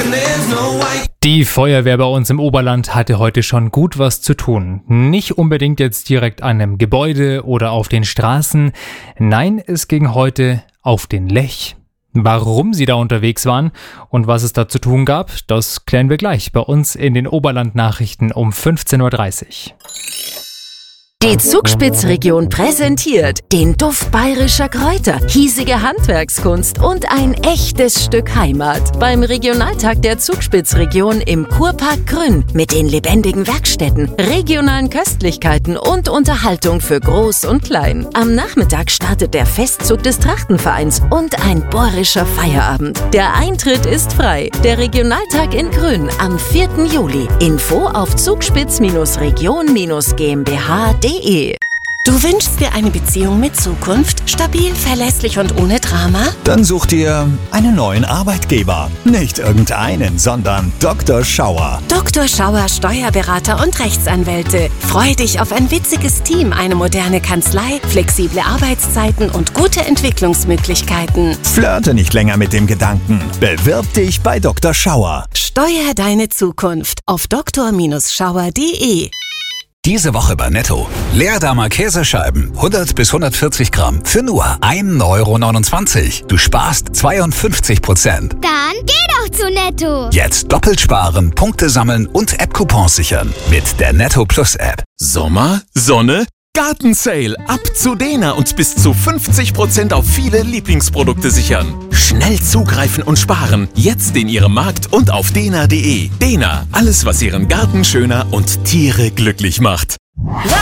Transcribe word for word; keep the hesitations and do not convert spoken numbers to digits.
Die Feuerwehr bei uns im Oberland hatte heute schon gut was zu tun. Nicht unbedingt jetzt direkt an einem Gebäude oder auf den Straßen. Nein, es ging heute auf den Lech. Warum sie da unterwegs waren und was es da zu tun gab, das klären wir gleich bei uns in den Oberland-Nachrichten um fünfzehn Uhr dreißig. Die Zugspitzregion präsentiert den Duft bayerischer Kräuter, hiesige Handwerkskunst und ein echtes Stück Heimat beim Regionaltag der Zugspitzregion im Kurpark Grün mit den lebendigen Werkstätten, regionalen Köstlichkeiten und Unterhaltung für Groß und Klein. Am Nachmittag startet der Festzug des Trachtenvereins und ein bohrischer Feierabend. Der Eintritt ist frei. Der Regionaltag in Grün am vierten Juli. Info auf zugspitz-region-gmbh punkt de. Du wünschst dir eine Beziehung mit Zukunft? Stabil, verlässlich und ohne Drama? Dann such dir einen neuen Arbeitgeber. Nicht irgendeinen, sondern Doktor Schauer. Doktor Schauer, Steuerberater und Rechtsanwälte. Freu dich auf ein witziges Team, eine moderne Kanzlei, flexible Arbeitszeiten und gute Entwicklungsmöglichkeiten. Flirte nicht länger mit dem Gedanken. Bewirb dich bei Doktor Schauer. Steuer deine Zukunft auf doktor Schauer punkt de. Diese Woche bei Netto. Leerdammer Käsescheiben, hundert bis hundertvierzig Gramm, für nur ein Euro neunundzwanzig. Du sparst zweiundfünfzig Prozent. Dann geh doch zu Netto. Jetzt doppelt sparen, Punkte sammeln und App-Coupons sichern. Mit der Netto Plus App. Sommer, Sonne, Gartensale. Ab zu Dena und bis zu fünfzig Prozent auf viele Lieblingsprodukte sichern. Schnell zugreifen und sparen. Jetzt in Ihrem Markt und auf dena punkt de. Dena, alles was Ihren Garten schöner und Tiere glücklich macht.